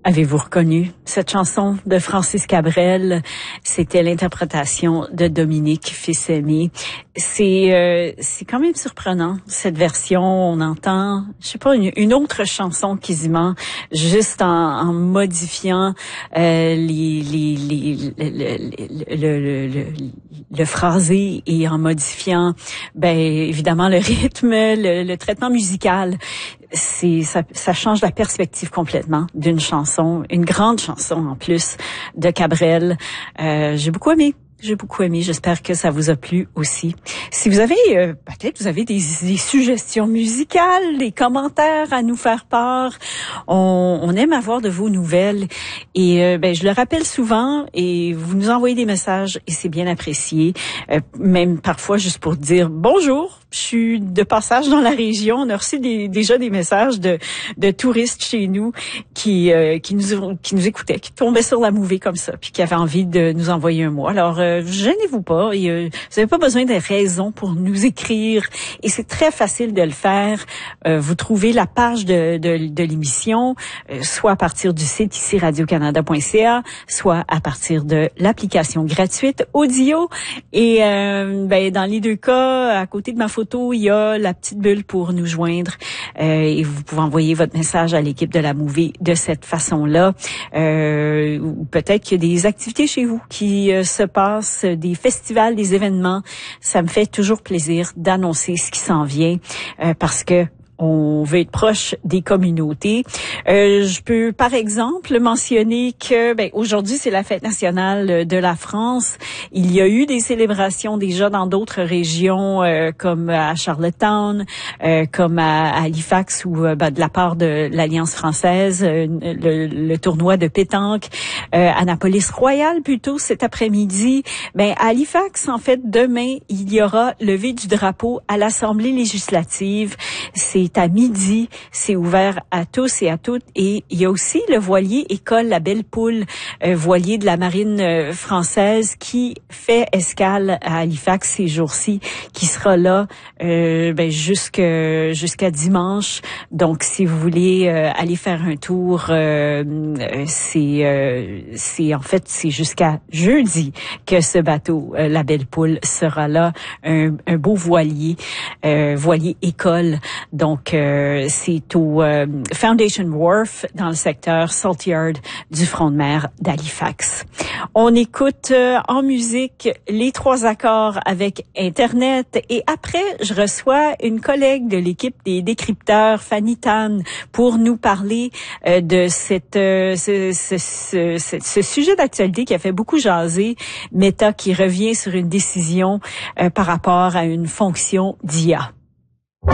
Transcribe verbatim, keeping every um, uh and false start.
Avez-vous reconnu cette chanson de Francis Cabrel? C'était l'interprétation de Dominique Fils-Aimé. C'est euh, c'est quand même surprenant, cette version. On entend, je sais pas, une, une autre chanson quasiment, juste en, en modifiant euh, les, les, les, le, le, le, le, le phrasé et en modifiant, ben évidemment, le rythme, le, le traitement musical. C'est ça, ça change la perspective complètement d'une chanson, une grande chanson en plus de Cabrel. Euh, j'ai beaucoup aimé. J'ai beaucoup aimé. J'espère que ça vous a plu aussi. Si vous avez, euh, peut-être vous avez des, des suggestions musicales, des commentaires à nous faire part, on, on aime avoir de vos nouvelles. Et euh, ben je le rappelle souvent, et vous nous envoyez des messages et c'est bien apprécié. Euh, même parfois juste pour dire bonjour. Je suis de passage dans la région. On a reçu des, déjà des messages de, de touristes chez nous qui euh, qui nous qui nous écoutaient, qui tombaient sur la mouvée comme ça, puis qui avaient envie de nous envoyer un mot. Alors euh, gênez-vous pas. Et, euh, vous n'avez pas besoin de raisons pour nous écrire. Et c'est très facile de le faire. Euh, vous trouvez la page de de, de l'émission, euh, soit à partir du site ici radio canada point c a, soit à partir de l'application gratuite Audio. Et euh, ben dans les deux cas, à côté de ma photo, il y a la petite bulle pour nous joindre euh, et vous pouvez envoyer votre message à l'équipe de la Mouvée de cette façon-là. Euh, ou peut-être qu'il y a des activités chez vous qui euh, se passent, des festivals, des événements. Ça me fait toujours plaisir d'annoncer ce qui s'en vient euh, parce que on veut être proche des communautés. Euh, je peux, par exemple, mentionner que ben, aujourd'hui, c'est la fête nationale de la France. Il y a eu des célébrations déjà dans d'autres régions, euh, comme à Charlottetown, euh, comme à, à Halifax, ou euh, ben, de la part de l'Alliance française, euh, le, le tournoi de pétanque, euh, Annapolis Royal, plutôt cet après-midi. Ben, à Halifax, en fait, demain, il y aura levée du drapeau à l'Assemblée législative. C'est C'est à midi, c'est ouvert à tous et à toutes. Et il y a aussi le voilier École La Belle Poule, euh, voilier de la marine euh, française qui fait escale à Halifax ces jours-ci, qui sera là euh, ben, jusqu'à jusqu'à dimanche. Donc, si vous voulez euh, aller faire un tour, euh, c'est euh, c'est en fait c'est jusqu'à jeudi que ce bateau euh, La Belle Poule sera là, un, un beau voilier, euh, voilier École. Donc Donc, euh, c'est au euh, Foundation Wharf, dans le secteur Saltyard du front de mer d'Halifax. On écoute euh, en musique les trois accords avec Internet. Et après, je reçois une collègue de l'équipe des décrypteurs, Fanny Tan, pour nous parler euh, de cette, euh, ce, ce, ce, ce, ce sujet d'actualité qui a fait beaucoup jaser, Meta qui revient sur une décision euh, par rapport à une fonction d'I A.